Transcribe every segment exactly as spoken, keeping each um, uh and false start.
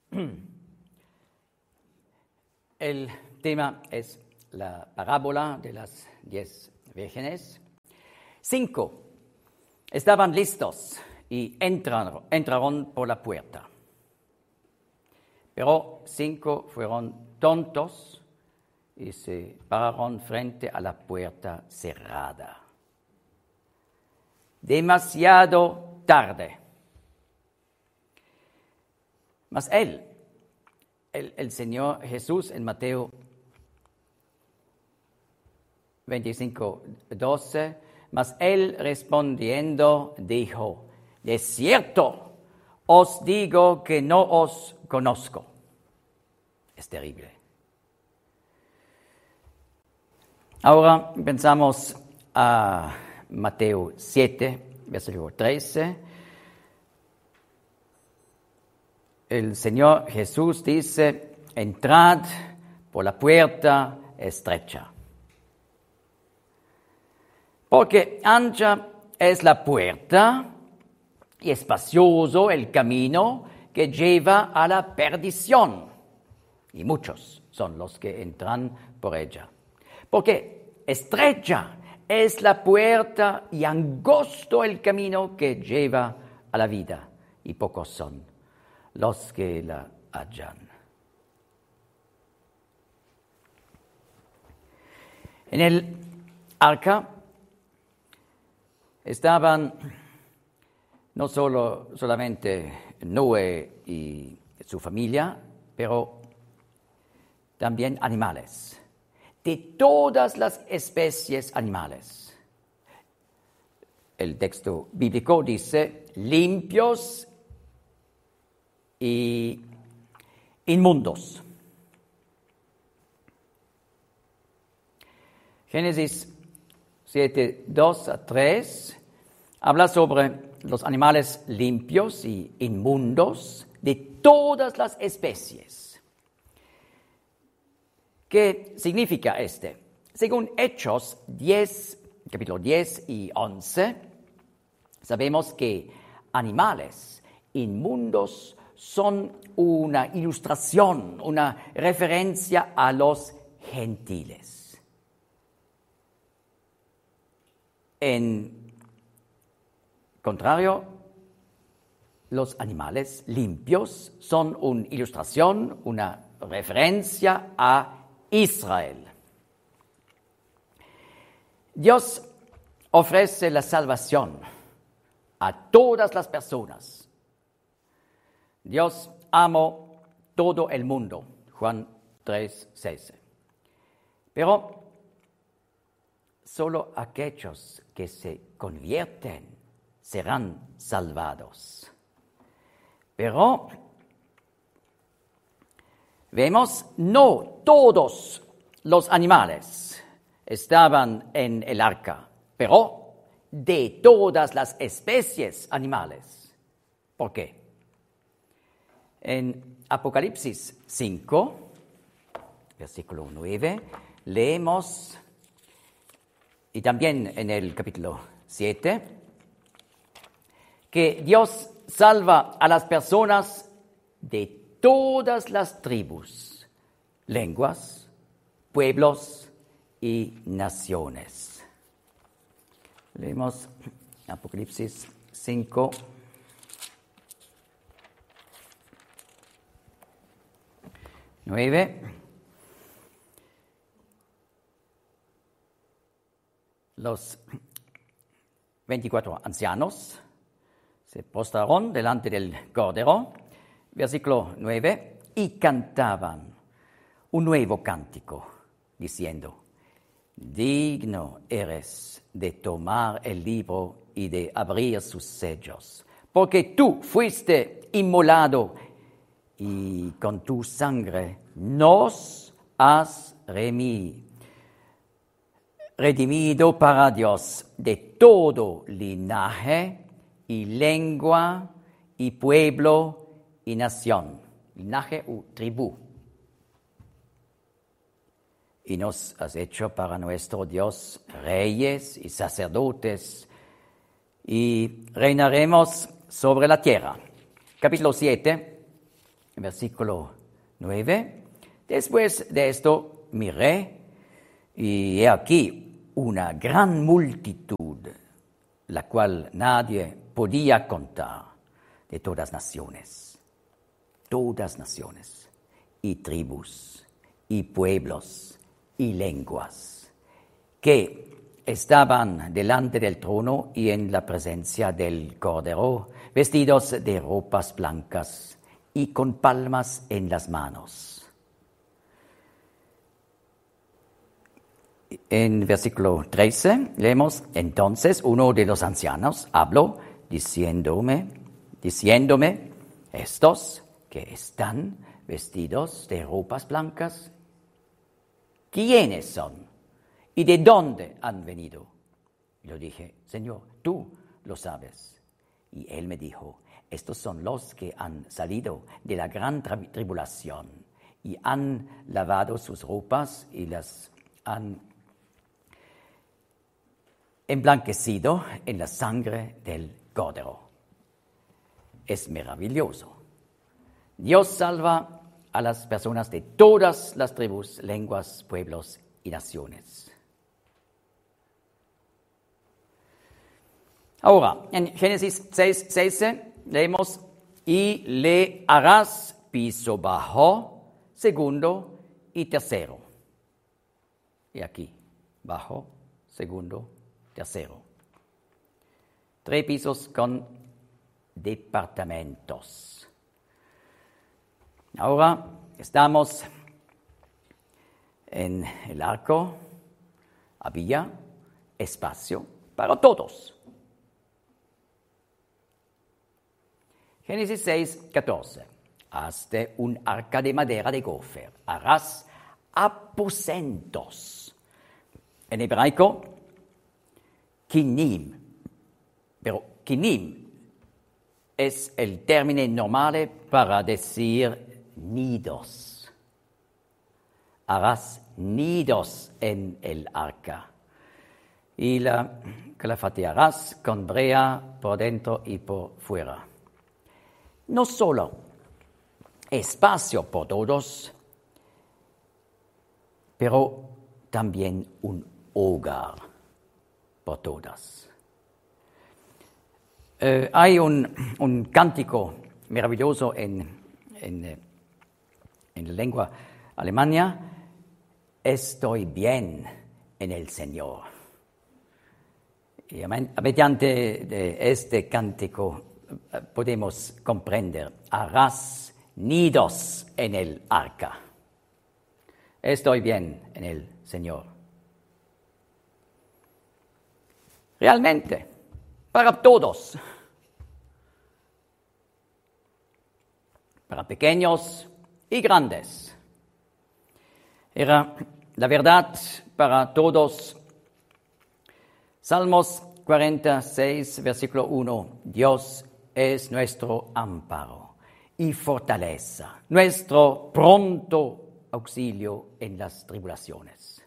El tema es la parábola de las diez vírgenes. Cinco estaban listos y entraron, entraron por la puerta. Pero cinco fueron tontos y se pararon frente a la puerta cerrada. Demasiado tarde. Mas él, el, el Señor Jesús en Mateo veinticinco, doce, mas él respondiendo dijo, de cierto os digo que no os conozco. Es terrible. Ahora pensamos a Mateo siete, versículo trece. El Señor Jesús dice, entrad por la puerta estrecha. Porque ancha es la puerta y espacioso el camino que lleva a la perdición. Y muchos son los que entran por ella. Porque estrecha es la puerta y angosto el camino que lleva a la vida. Y pocos son los que la hallan. En el arca estaban no solo solamente Noé y su familia, pero también animales, de todas las especies animales. El texto bíblico dice limpios y inmundos. Génesis siete, dos a tres habla sobre los animales limpios y inmundos de todas las especies. ¿Qué significa este? Según Hechos diez, capítulo diez y once, sabemos que animales inmundos son una ilustración, una referencia a los gentiles. En contrario, los animales limpios son una ilustración, una referencia a Israel. Dios ofrece la salvación a todas las personas. Dios amó todo el mundo, Juan tres, seis. Pero solo aquellos que se convierten serán salvados. Pero vemos, no todos los animales estaban en el arca, pero de todas las especies animales. ¿Por qué? En Apocalipsis cinco, versículo nueve, leemos, y también en el capítulo siete, que Dios salva a las personas de todas las tribus, lenguas, pueblos y naciones. Leemos Apocalipsis cinco, nueve. Los veinticuatro ancianos se postraron delante del Cordero, versículo nueve, y cantaban un nuevo cántico, diciendo, digno eres de tomar el libro y de abrir sus sellos, porque tú fuiste inmolado y con tu sangre nos has remi- redimido para Dios de todo linaje y lengua y pueblo y nación, linaje u tribu. Y nos has hecho para nuestro Dios reyes y sacerdotes, y reinaremos sobre la tierra. Capítulo siete, versículo nueve. Después de esto miré y he aquí una gran multitud, la cual nadie podía contar, de todas naciones, todas naciones, y tribus, y pueblos, y lenguas, que estaban delante del trono y en la presencia del Cordero, vestidos de ropas blancas y con palmas en las manos. En versículo trece leemos: entonces uno de los ancianos habló diciéndome, diciéndome, estos que están vestidos de ropas blancas, ¿quiénes son? ¿Y de dónde han venido? Yo dije: Señor, tú lo sabes. Y él me dijo: estos son los que han salido de la gran tribulación y han lavado sus ropas y las han emblanquecido en la sangre del Cordero. Es maravilloso. Dios salva a las personas de todas las tribus, lenguas, pueblos y naciones. Ahora, en Génesis seis, seis leemos: y le harás piso bajo, segundo y tercero. Y aquí, bajo, segundo, tercero. Tres pisos con departamentos. Ahora estamos en el arco. Había espacio para todos. Génesis seis, catorce. Hazte un arca de madera de gofer. Harás aposentos. En hebraico, kinim. Pero kinim es el término normal para decir nidos. Harás nidos en el arca. Y la calafatearás con brea por dentro y por fuera. No solo espacio por todos, pero también un hogar por todas. Eh, hay un, un cántico maravilloso en, en, en la lengua alemana: estoy bien en el Señor. Y mediante de este cántico podemos comprender: harás nidos en el arca. Estoy bien en el Señor. Realmente, para todos, para pequeños y grandes, era la verdad para todos. Salmos cuarenta y seis, versículo uno: Dios es nuestro amparo y fortaleza, nuestro pronto auxilio en las tribulaciones.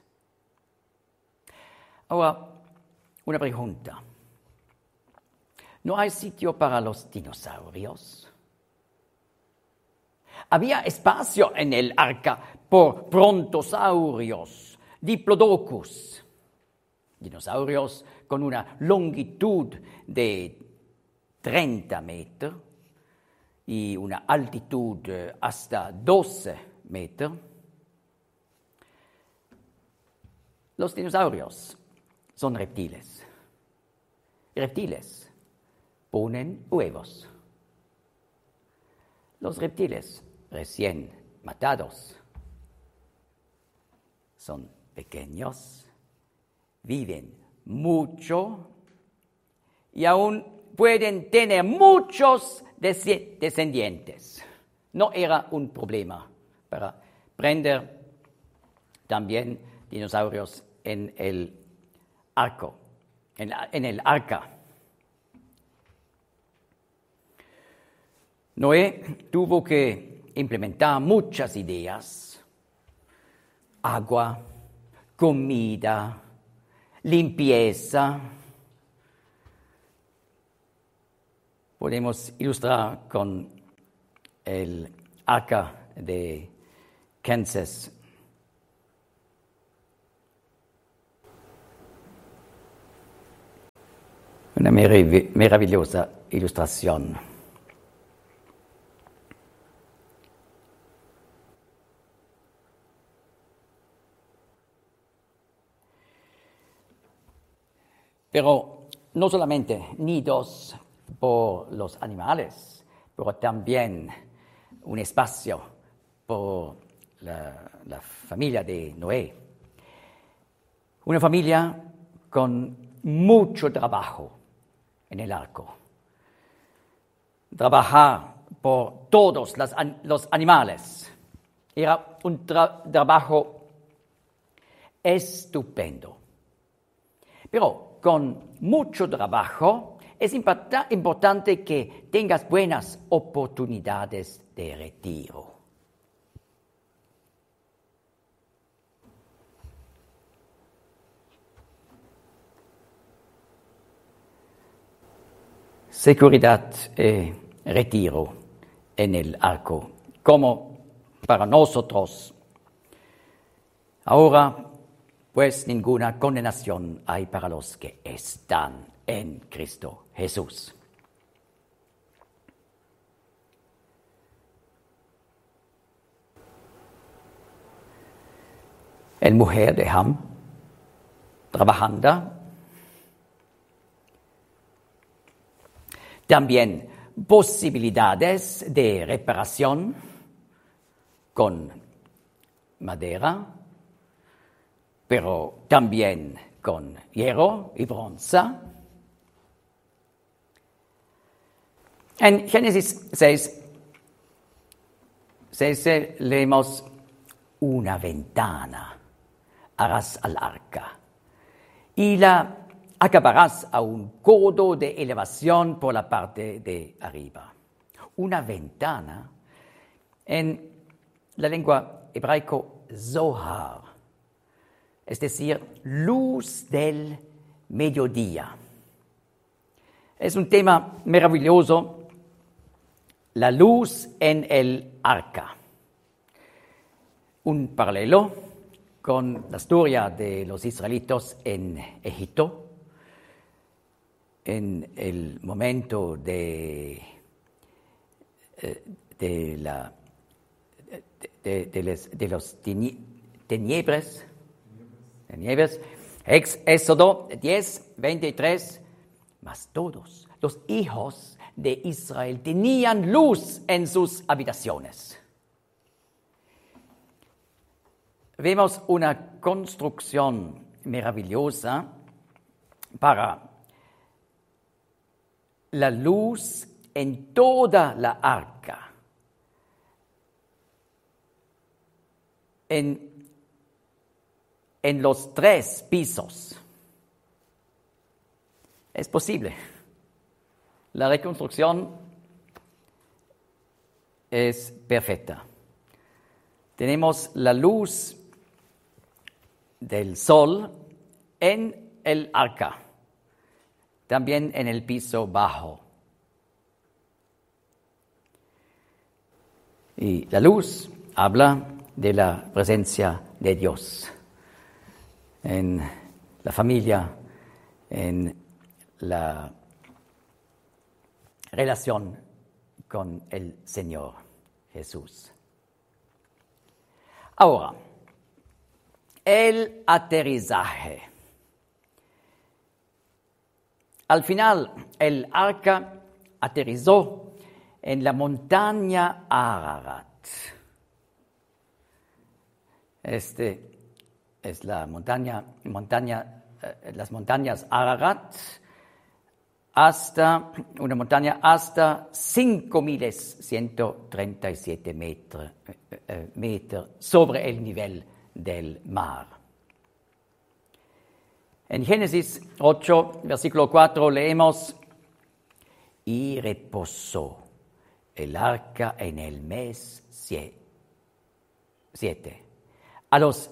Ahora, una pregunta. ¿No hay sitio para los dinosaurios? Había espacio en el arca por brontosaurios, diplodocus, dinosaurios con una longitud de treinta metros y una altitud hasta doce metros. Los dinosaurios son reptiles. Reptiles ponen huevos. Los reptiles recién matados son pequeños, viven mucho y aún pueden tener muchos descendientes. No era un problema para prender también dinosaurios en el arco, en, la, en el arca. Noé tuvo que implementar muchas ideas: agua, comida, limpieza. Podemos ilustrar con el arca de Kansas. Una merav- maravillosa ilustración. Pero no solamente nidos por los animales, pero también un espacio por la, la familia de Noé. Una familia con mucho trabajo en el arco. Trabajar por todos los, los animales. Era un tra- trabajo estupendo. Pero con mucho trabajo es impacta- importante que tengas buenas oportunidades de retiro. Seguridad y retiro en el arco, como para nosotros. Ahora, pues ninguna condenación hay para los que están en Cristo Jesús. El mujer de Ham, trabajando. También posibilidades de reparación con madera, pero también con hierro y bronce. En Génesis seis, seis leemos una ventana harás al arca y la acabarás a un codo de elevación por la parte de arriba. Una ventana, en la lengua hebraico, Zohar, es decir, luz del mediodía. Es un tema maravilloso, la luz en el arca. Un paralelo con la historia de los israelitas en Egipto, en el momento de, de, la, de, de, les, de los tinieblas, tinieblas, Éxodo diez, veintitrés, mas todos los hijos de Israel tenían luz en sus habitaciones. Vemos una construcción maravillosa para la luz en toda la arca. En, en los tres pisos. Es posible. La reconstrucción es perfecta. Tenemos la luz del sol en el arca. También en el piso bajo. Y la luz habla de la presencia de Dios en la familia, en la relación con el Señor Jesús. Ahora, el aterrizaje. Al final, el arca aterrizó en la montaña Ararat. Este es la montaña, montaña, eh, las montañas Ararat, hasta una montaña hasta cinco mil ciento treinta y siete metros, eh, metros sobre el nivel del mar. En Génesis ocho, versículo cuatro, leemos, y reposó el arca en el mes siete. A los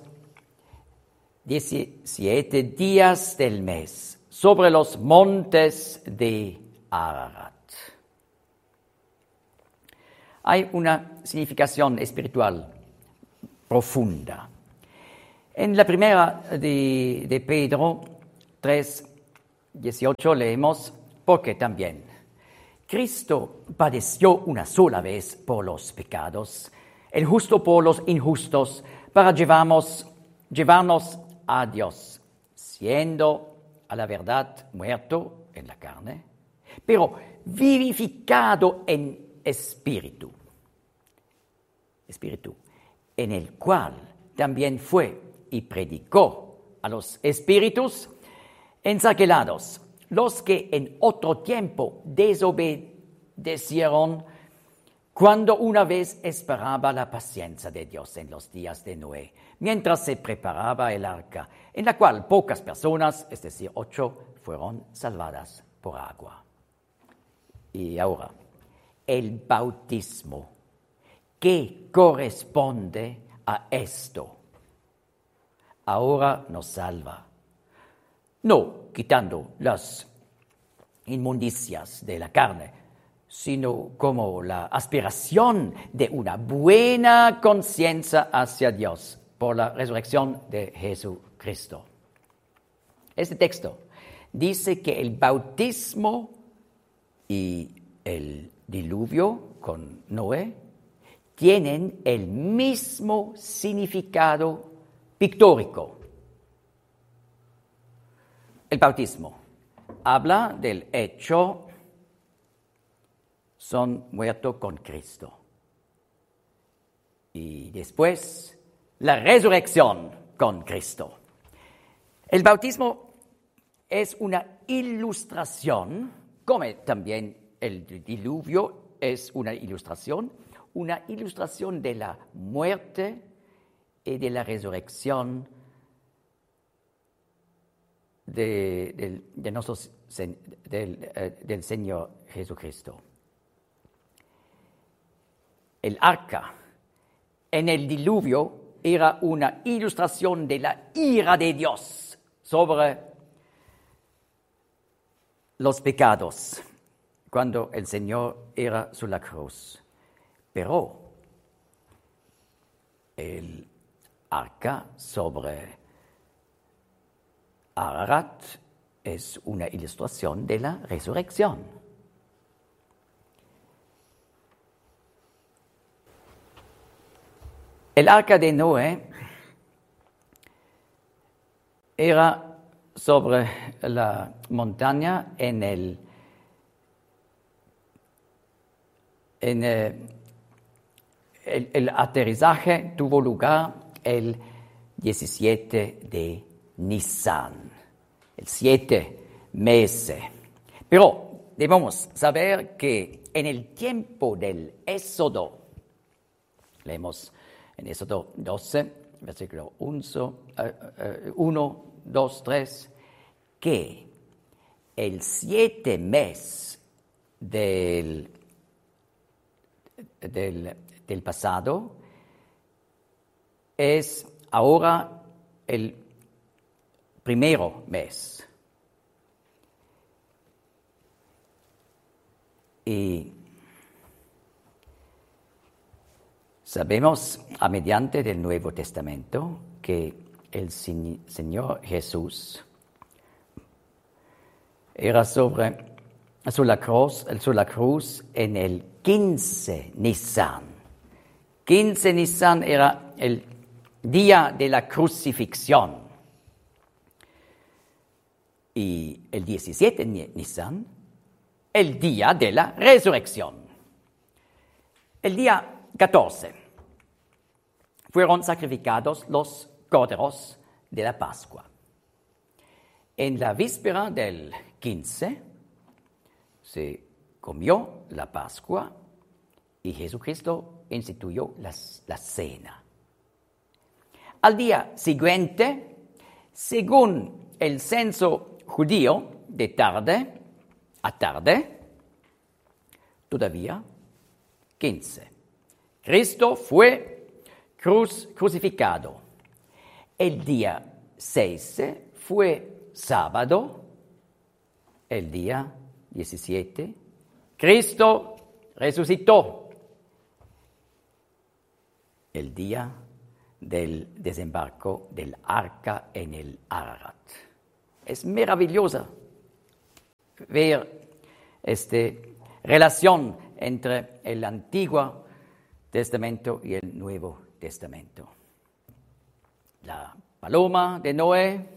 diecisiete días del mes, sobre los montes de Ararat. hay una significación espiritual profunda. En la primera de, de Pedro tres, dieciocho leemos, porque también Cristo padeció una sola vez por los pecados, el justo por los injustos, para llevarnos, llevarnos a Dios, siendo a la verdad muerto en la carne, pero vivificado en espíritu. Espíritu, en el cual también fue y predicó a los espíritus encarcelados, los que en otro tiempo desobedecieron, cuando una vez esperaba la paciencia de Dios en los días de Noé, mientras se preparaba el arca, en la cual pocas personas, es decir, ocho, fueron salvadas por agua. Y ahora, el bautismo, que corresponde a esto, ahora nos salva, no quitando las inmundicias de la carne, sino como la aspiración de una buena conciencia hacia Dios por la resurrección de Jesucristo. Este texto dice que el bautismo y el diluvio con Noé tienen el mismo significado pictórico. El bautismo habla del hecho, son muertos con Cristo. Y después, la resurrección con Cristo. El bautismo es una ilustración, como también el diluvio es una ilustración, una ilustración de la muerte y de la resurrección de, de, de nuestro, del, del Señor Jesucristo. El arca en el diluvio era una ilustración de la ira de Dios sobre los pecados cuando el Señor era sobre la cruz. Pero el arca sobre Ararat es una ilustración de la resurrección. El arca de Noé era sobre la montaña en el, en el, el, el aterrizaje tuvo lugar el diecisiete de Nisan, el siete meses. Pero debemos saber que en el tiempo del Éxodo, leemos en Éxodo doce, versículo uno, dos, tres, que el siete mes del, del, del pasado es ahora el primero mes. Y sabemos, a mediante del Nuevo Testamento, que el Señor Jesús era sobre, sobre, la cruz, sobre la cruz en el quince Nisan. quince Nisan era el día de la crucifixión. Y el diecisiete Nisan, el día de la resurrección. El día catorce fueron sacrificados los corderos de la Pascua. En la víspera del quince se comió la Pascua y Jesucristo instituyó la, la cena. Al día siguiente, según el censo judío, de tarde a tarde, todavía quince. Cristo fue cruz, crucificado. El día seis fue sábado. El día diecisiete, Cristo resucitó. el día del desembarco del arca en el Ararat. Es maravillosa ver esta relación entre el Antiguo Testamento y el Nuevo Testamento. La paloma de Noé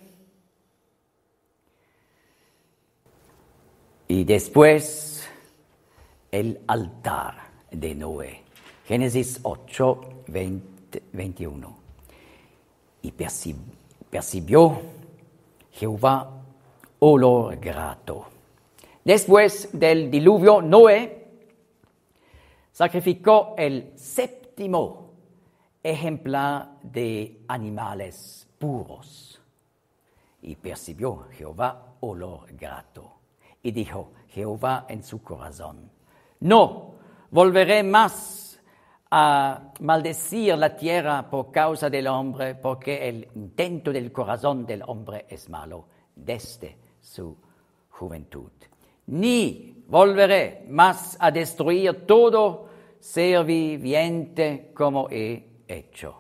y después el altar de Noé. Génesis ocho, veinte, veintiuno. Y percibió Jehová olor grato. Después del diluvio, Noé sacrificó el séptimo ejemplar de animales puros. Y percibió Jehová olor grato. Y dijo Jehová en su corazón: no volveré más a maldecir la tierra por causa del hombre, porque el intento del corazón del hombre es malo desde su juventud. Ni volveré más a destruir todo ser viviente como he hecho.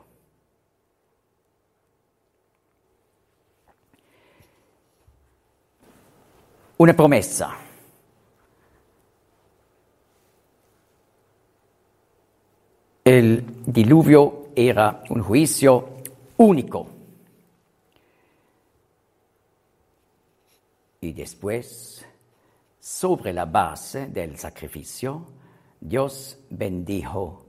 Una promesa. El diluvio era un juicio único. Y después, sobre la base del sacrificio, Dios bendijo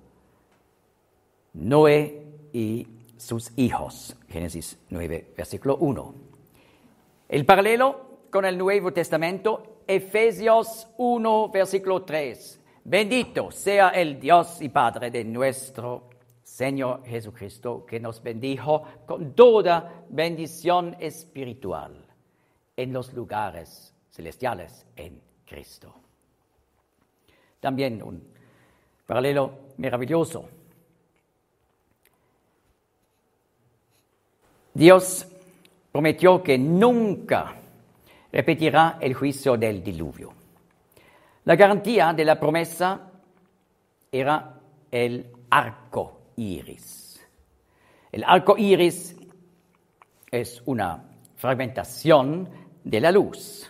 Noé y sus hijos. Génesis nueve, versículo uno. El paralelo con el Nuevo Testamento, Efesios uno, versículo tres. Bendito sea el Dios y Padre de nuestro Señor Jesucristo, que nos bendijo con toda bendición espiritual en los lugares celestiales en Cristo. También un paralelo maravilloso. Dios prometió que nunca repetirá el juicio del diluvio. La garantía de la promesa era el arco iris. El arco iris es una fragmentación de la luz.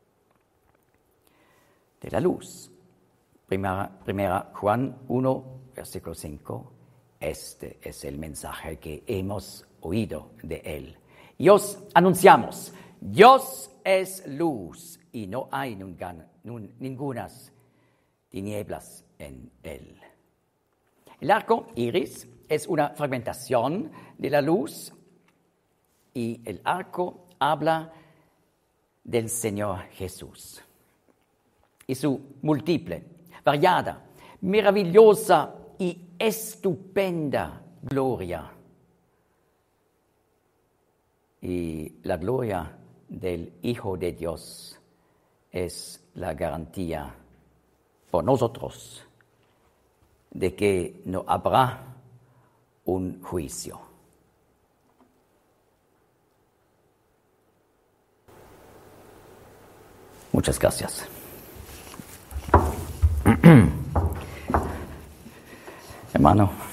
De la luz. Primera, primera Juan uno, versículo cinco. Este es el mensaje que hemos oído de él. Y os anunciamos: Dios es luz y no hay nunca, ninguna tinieblas en él. El arco iris es una fragmentación de la luz y el arco habla del Señor Jesús y su múltiple, variada, maravillosa y estupenda gloria. Y la gloria del Hijo de Dios es la garantía por nosotros de que no habrá un juicio. Muchas gracias. Hermano.